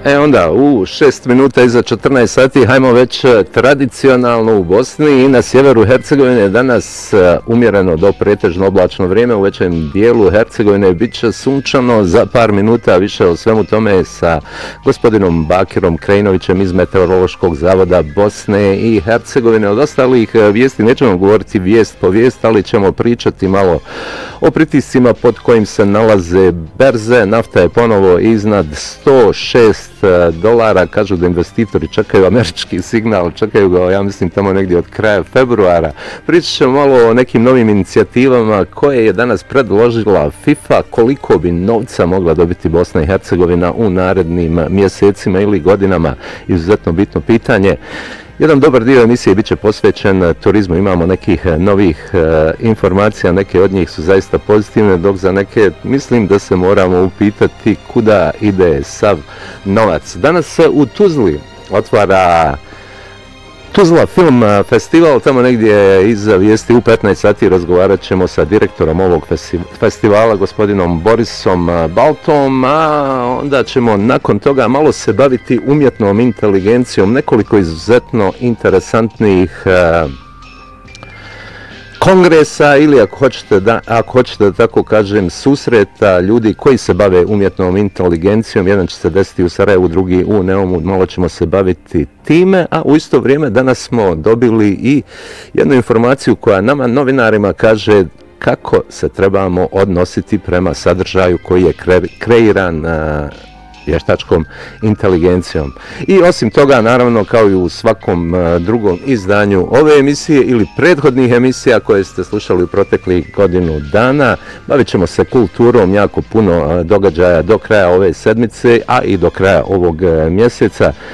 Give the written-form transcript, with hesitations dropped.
Onda u 6 minuta iza 14 sati, hajmo već tradicionalno u Bosni i na sjeveru Hercegovine danas umjereno do pretežno oblačno vrijeme. U većem dijelu Hercegovine bit će sunčano. Za par minuta više o svemu tome sa gospodinom Bakirom Krajinovićem iz Meteorološkog zavoda Bosne i Hercegovine. Od ostalih vijesti nećemo govoriti vijest po vijest, ali ćemo pričati malo o pritiscima pod kojim se nalaze berze. Nafta je ponovo iznad $106. Kažu da investitori čekaju američki signal, čekaju ga, ja mislim, tamo negdje od kraja februara. Pričat ćemo malo o nekim novim inicijativama koje je danas predložila FIFA, koliko bi novca mogla dobiti Bosna i Hercegovina u narednim mjesecima ili godinama. Izuzetno bitno pitanje. Jedan dobar dio emisije bit će posvećen turizmu. Imamo nekih novih informacija, neke od njih su zaista pozitivne, dok za neke mislim da se moramo upitati kuda ide sav novac. Danas se u Tuzli otvara Tuzla film festival, tamo negdje iza vijesti u 15 sati razgovarat ćemo sa direktorom ovog festivala, gospodinom Borisom Baltom, a onda ćemo nakon toga malo se baviti umjetnom inteligencijom, nekoliko izuzetno interesantnih kongresa ili ako hoćete da tako kažem susreta ljudi koji se bave umjetnom inteligencijom. Jedan će se desiti u Sarajevu, drugi u Neumu, malo ćemo se baviti time, a u isto vrijeme danas smo dobili i jednu informaciju koja nama novinarima kaže kako se trebamo odnositi prema sadržaju koji je kreiran vještačkom inteligencijom. I osim toga, naravno, kao i u svakom drugom izdanju ove emisije ili prethodnih emisija koje ste slušali u proteklih godinu dana, bavit ćemo se kulturom, jako puno događaja do kraja ove sedmice, a i do kraja ovog mjeseca.